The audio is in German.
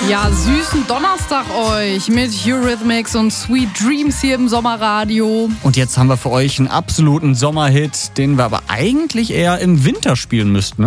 Ja, süßen Donnerstag euch mit Eurythmics und Sweet Dreams hier im Sommerradio. Und jetzt haben wir für euch einen absoluten Sommerhit, den wir aber eigentlich eher im Winter spielen müssten.